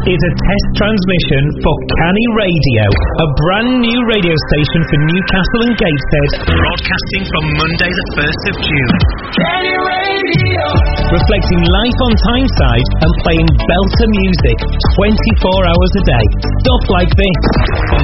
is a test transmission for Canny Radio, a brand new radio station for Newcastle and Gateshead, broadcasting from Monday the 1st of June. Canny Radio! Reflecting life on Tyneside and playing belter music 24 hours a day. Stuff like this. On